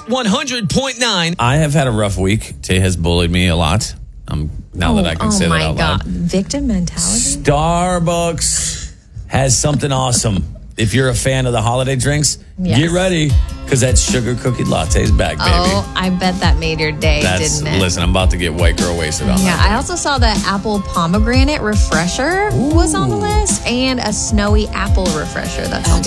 100.9. I have had a rough week. Tay has bullied me a lot. Now that I can say that out loud. Oh, my God. Victim mentality? Starbucks has something awesome. If you're a fan of the holiday drinks, Yes. get ready because that sugar cookie latte's back, baby. Oh, I bet that made your day, didn't it? Listen, I'm about to get white girl wasted on Yeah, that. I also saw the apple pomegranate refresher was on the list and a snowy apple refresher. That's on